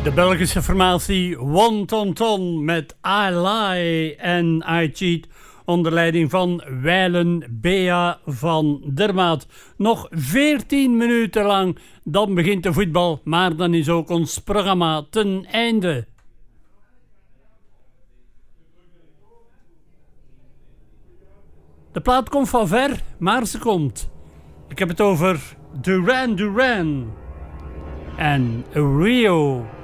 De Belgische formatie One Ton Ton met I Lie and I Cheat onder leiding van Wijlen Bea van der Maat. Nog 14 minuten lang, dan begint de voetbal, maar dan is ook ons programma ten einde. De plaat komt van ver, maar ze komt. Ik heb het over Duran Duran en Rio.